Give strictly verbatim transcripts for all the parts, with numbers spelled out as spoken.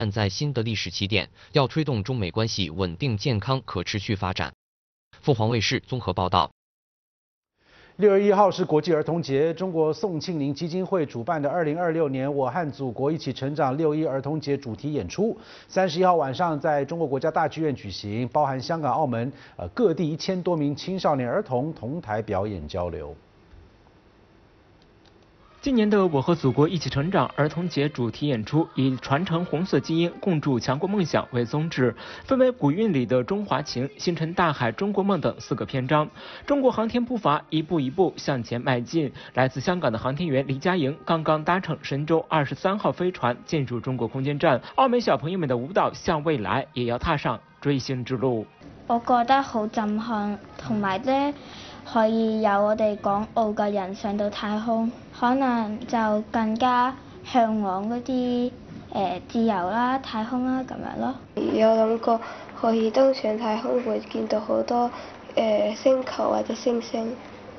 站在新的历史起点，要推动中美关系稳定、健康、可持续发展。凤凰卫视综合报道。 六月一号是国际儿童节，中国宋庆龄基金会主办的二零二六年“我和祖国一起成长”六一儿童节主题演出，三十一号晚上在中国国家大剧院举行，包含香港、澳门呃各地一千多名青少年儿童同台表演交流。 今年的“我和祖国一起成长”儿童节主题演出以传承红色基因、共筑强国梦想为宗旨，分为古韵里的中华情、星辰大海、中国梦等四个篇章。中国航天步伐一步一步向前迈进。来自香港的航天员李佳莹刚刚搭乘神舟二十三号飛船进入中国空间站，澳门小朋友们的舞蹈向未來也要踏上追星之路。 我覺得好震撼，同埋咧可以有我哋港澳嘅人上到太空，可能就更加向往嗰啲誒自由啦、太空啦咁樣咯。 有諗過可以登上太空，會見到好多誒、呃、星球或者星星。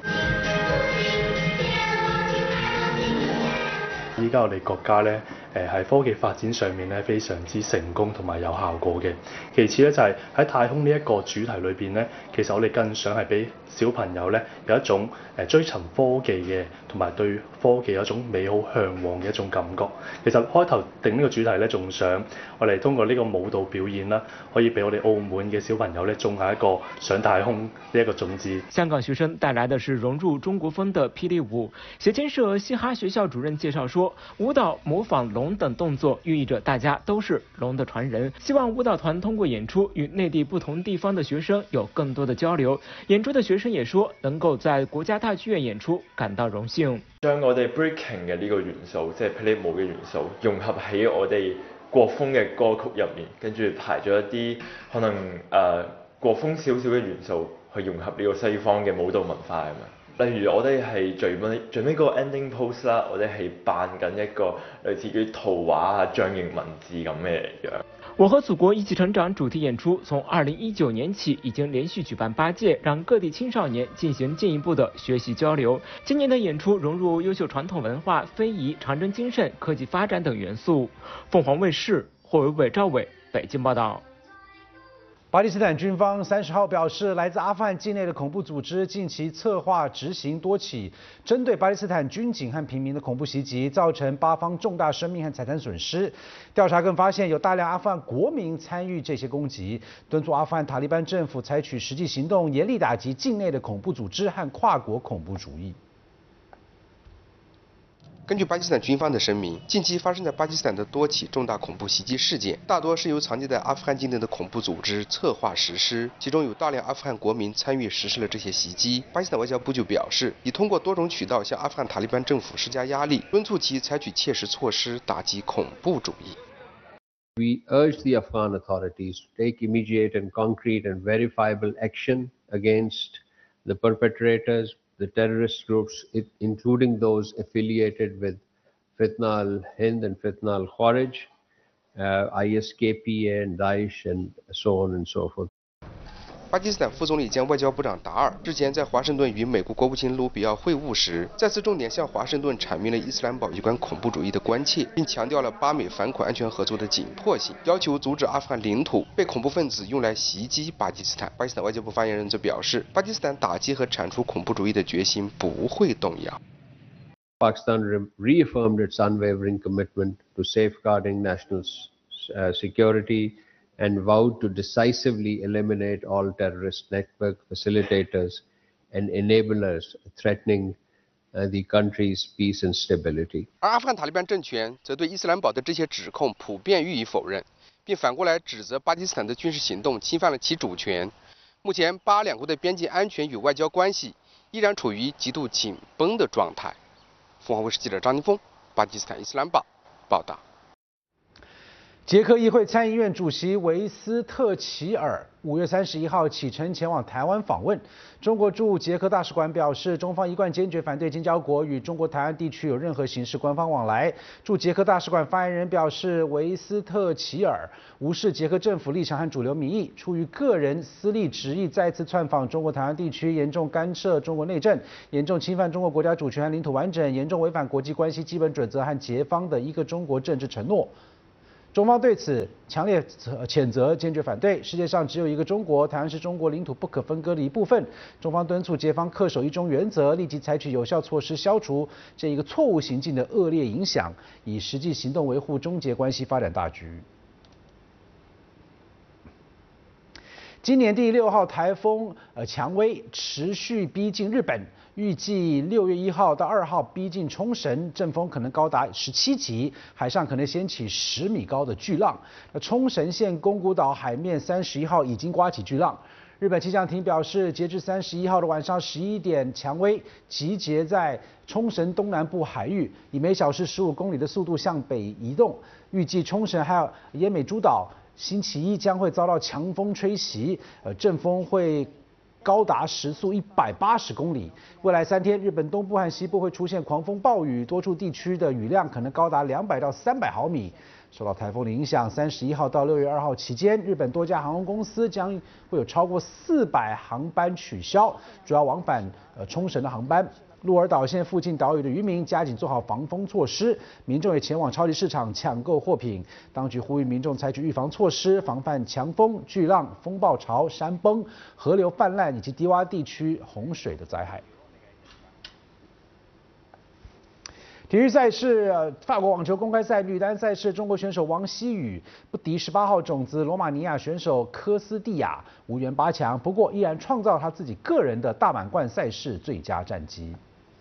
依家我哋國家咧，誒喺科技發展上面咧非常之成功同埋有效果嘅。其次咧就係喺太空呢一個主題裏邊咧，其實我哋更想係俾小朋友咧有一種誒追尋科技嘅，同埋對科技有一種美好向往嘅一種感覺。其實開頭定呢個主題咧，仲想我哋通過呢個舞蹈表演啦，可以俾我哋澳門嘅小朋友咧種下一個上太空呢一個種子。 香港學生帶來的是融入中國風的霹靂舞。協進社嘻哈學校主任介紹說，舞蹈模仿龍等動作寓意着大家都是龍的傳人，希望舞蹈團通過演出與內地不同地方的學生有更多的交流。演出的學生也說，能夠在國家大劇院演出感到榮幸。 將我哋 breaking 嘅呢個元素，即係霹靂舞嘅元素，融合喺我哋國風嘅歌曲入面，跟住排咗一啲可能誒、呃、國風少少嘅元素，去融合呢個西方嘅舞蹈文化咁樣。例如我哋係最尾最尾個 ending pose 啦，我哋係扮緊一個類似於圖畫啊、象形文字咁嘅樣。 我和祖國一起成長主題演出從二零一九年起已經連續舉辦八屆，讓各地青少年進行進一步的學習交流。今年的演出融入優秀傳統文化、非遺、長征精神、科技發展等元素。鳳凰衛視霍維偉、趙偉北京報道。 巴基斯坦軍方三十號表示，來自阿富汗境內的恐怖組織近期策劃執行多起針對巴基斯坦軍警和平民的恐怖襲擊，造成巴方重大生命和財產損失。調查更發現有大量阿富汗國民參與這些攻擊，敦促阿富汗塔利班政府採取實際行動，嚴厲打擊境內的恐怖組織和跨國恐怖主義。 根据巴基斯坦军方的声明，近期发生在巴基斯坦的多起重大恐怖袭击事件，大多是由藏匿在阿富汗境内的恐怖组织策划实施，其中有大量阿富汗国民参与实施了这些袭击。巴基斯坦外交部就表示，已通过多种渠道向阿富汗塔利班政府施加压力，敦促其采取切实措施打击恐怖主义。 We urge the Afghan authorities to take immediate and concrete and verifiable action against the perpetrators, the terrorist groups, including those affiliated with Fitna al-Hind and Fitna al-Kharij, uh, I S K P A and Daesh and so on and so forth. 巴基斯坦副总理兼外交部长达尔日前在华盛顿与美国国务卿卢比奥会晤时，再次重点向华盛顿阐明了伊斯兰堡有关恐怖主义的关切，并强调了巴美反恐安全合作的紧迫性，要求阻止阿富汗领土被恐怖分子用来袭击巴基斯坦。巴基斯坦外交部发言人则表示，巴基斯坦打击和铲除恐怖主义的决心不会动摇。 Pakistan reaffirmed its unwavering commitment to safeguarding national uh, security and vowed to decisively eliminate all terrorist network facilitators and enablers threatening uh, the country's peace and stability. 而阿富汗塔利班政权则对伊斯兰堡的这些指控普遍予以否认，并反过来指责巴基斯坦的军事行动侵犯了其主权。目前，巴两国的边境安全与外交关系依然处于极度紧绷的状态。凤凰卫视记者张宁峰，巴基斯坦伊斯兰堡报道。 捷克议会参议院主席维斯特齐尔五月三十一号启程前往台湾访问。中国驻捷克大使馆表示，中方一贯坚决反对建交国与中国台湾地区有任何形式官方往来。驻捷克大使馆发言人表示，维斯特齐尔无视捷克政府立场和主流民意，出于个人私利执意再次窜访中国台湾地区，严重干涉中国内政，严重侵犯中国国家主权和领土完整，严重违反国际关系基本准则和捷方的一个中国政治承诺。 中方对此强烈谴责，坚决反对。世界上只有一个中国，台湾是中国领土不可分割的一部分。中方敦促捷方恪守一中原则，立即采取有效措施，消除这一个错误行径的恶劣影响，以实际行动维护中捷关系发展大局。今年第六号台风呃蔷薇持续逼近日本，预计六月一号到二号逼近冲绳，阵风可能高达十七级，海上可能掀起十米高的巨浪。那冲绳县宫古岛海面三十一号已经刮起巨浪。日本气象厅表示，截至三十一号的晚上十一点，蔷薇集结在冲绳东南部海域，以每小时十五公里的速度向北移动。预计冲绳还有奄美诸岛星期一将会遭到强风吹袭，呃，阵风会高达时速一百八十公里。未来三天，日本东部和西部会出现狂风暴雨，多处地区的雨量可能高达两百到三百毫米。受到台风的影响，三十一号到六月二号期间，日本多家航空公司将会有超过四百航班取消，主要往返呃冲绳的航班。鹿儿岛县附近岛屿的渔民加紧做好防风措施，民众也前往超级市场抢购货品。当局呼吁民众采取预防措施，防范强风、巨浪、风暴潮、山崩、河流泛滥以及低洼地区洪水的灾害。体育赛事，呃，法国网球公开赛女单赛事，中国选手王希雨不敌十八号种子罗马尼亚选手科斯蒂亚，无缘八强。不过，依然创造她自己个人的大满贯赛事最佳战绩。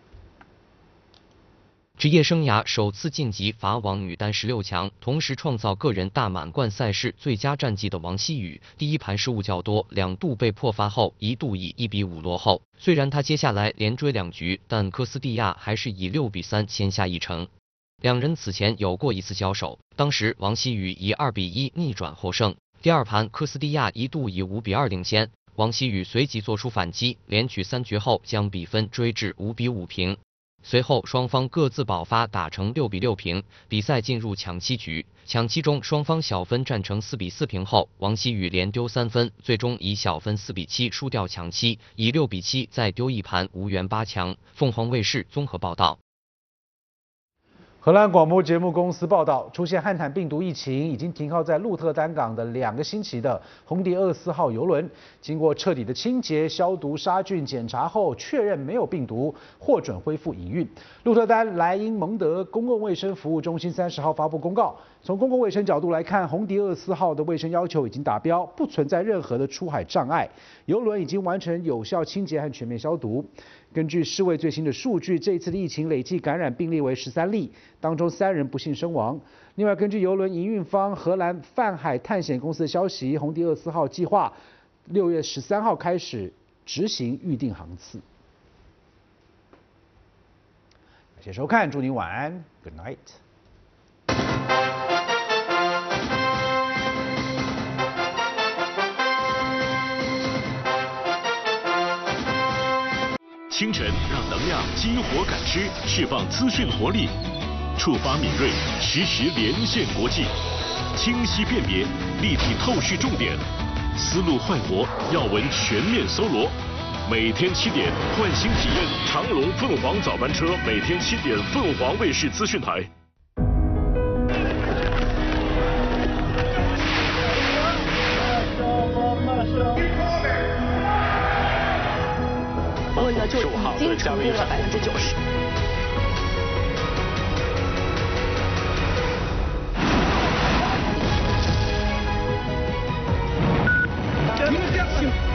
职业生涯首次晋级法网女单十六强，同时创造个人大满贯赛事最佳战绩的王希雨，第一盘失误较多，两度被破发后，一度以一比五落后。虽然她接下来连追两局，但科斯蒂亚还是以六比三先下一城。两人此前有过一次交手，当时王希雨以二比一逆转获胜。第二盘，科斯蒂亚一度以五比二领先，王希雨随即做出反击，连取三局后将比分追至五比五平。随后双方各自爆发，打成六比六平，比赛进入抢七局。抢七中双方小分战成四比四平后，王希雨连丢三分，最终以小分四比七输掉抢七，以六比七再丢一盘，无缘八强。凤凰卫视综合报道。 荷兰广播节目公司报道，出现汉坦病毒疫情，已经停靠在鹿特丹港的两个星期的红迪二十四号邮轮，经过彻底的清洁、消毒、杀菌检查后，确认没有病毒，获准恢复营运。鹿特丹莱茵蒙德公共卫生服务中心三十号发布公告，从公共卫生角度来看，红迪二十四号的卫生要求已经达标，不存在任何的出海障碍，邮轮已经完成有效清洁和全面消毒。根据世卫最新的数据，这一次的疫情累计感染病例为十三例，当中三人不幸身亡。另外，根据邮轮营运方荷兰泛海探险公司的消息，红迪二十四号计划六月十三号开始执行预定航次。感谢收看，祝您晚安 ，Good night。 清晨让能量激活感知，释放资讯活力，触发敏锐，实时连线国际，清晰辨别，立体透视重点，思路快活，要闻全面搜罗。每天七点，唤醒体验长龙凤凰早班车，每天七点，凤凰卫视资讯台。 我呢就已经成功了百分之九十。 真